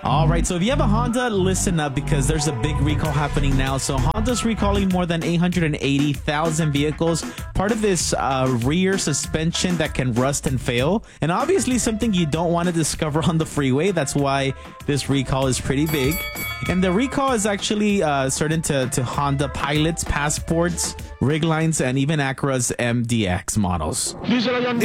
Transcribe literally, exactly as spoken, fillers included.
All right, so if you have a Honda, listen up because there's a big recall happening now. So Honda's recalling more than eight hundred eighty thousand vehicles, part of this uh, rear suspension that can rust and fail. And obviously something you don't want to discover on the freeway. That's why this recall is pretty big. And the recall is actually uh, certain to, to Honda Pilots, Passports, Riglines, and even Acura's M D X models.